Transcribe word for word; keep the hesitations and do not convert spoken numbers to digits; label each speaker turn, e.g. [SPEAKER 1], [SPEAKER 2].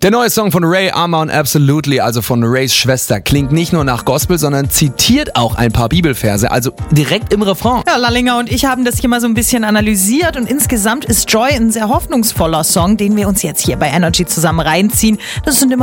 [SPEAKER 1] Der neue Song von Ray Arma und Absolutely, also von Rays Schwester, klingt nicht nur nach Gospel, sondern zitiert auch ein paar Bibelverse, also direkt im Refrain.
[SPEAKER 2] Ja, Lallinger und ich haben das hier mal so ein bisschen analysiert und insgesamt ist Joy ein sehr hoffnungsvoller Song, den wir uns jetzt hier bei Energy zusammen reinziehen. Das sind immer